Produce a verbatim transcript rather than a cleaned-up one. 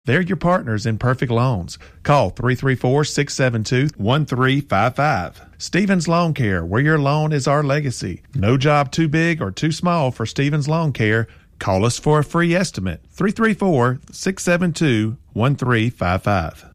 They're your partners in perfect loans. Call three three four, six seven two, one three five five. Stevens Lawn Care, where your lawn is our legacy. No job too big or too small for Stevens Lawn Care. Call us for a free estimate. three three four, six seven two, one three five five.